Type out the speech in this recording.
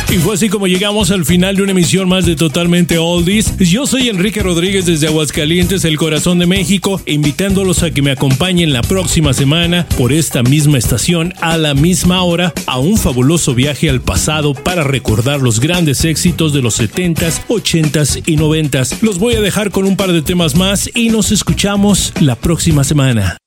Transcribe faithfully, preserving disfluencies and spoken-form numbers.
Y fue así como llegamos al final de una emisión más de Totalmente Oldies. Yo soy Enrique Rodríguez desde Aguascalientes, el corazón de México, invitándolos a que me acompañen la próxima semana por esta misma estación a la misma hora a un fabuloso viaje al pasado para recordar los grandes éxitos de los setentas, ochentas y noventas. Los voy a dejar con un par de temas más y nos escuchamos la próxima semana.